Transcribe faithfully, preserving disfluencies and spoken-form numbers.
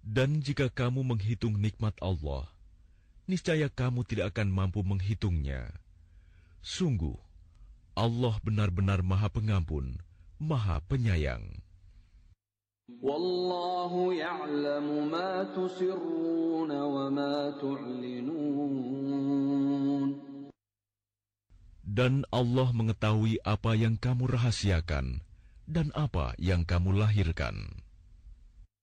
Dan jika kamu menghitung nikmat Allah, niscaya kamu tidak akan mampu menghitungnya. Sungguh, Allah benar-benar Maha Pengampun, Maha Penyayang. Wallahu ya'lamu ma tusirruna wa ma tu'linun. Dan Allah mengetahui apa yang kamu rahasiakan dan apa yang kamu lahirkan.